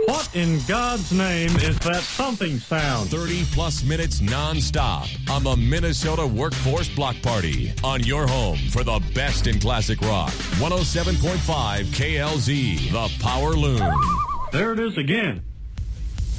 What in God's name is that something sound? 30-plus minutes nonstop on the Minnesota Workforce Block Party on your home for the best in classic rock. 107.5 KLZ, The Power Loom. There it is again.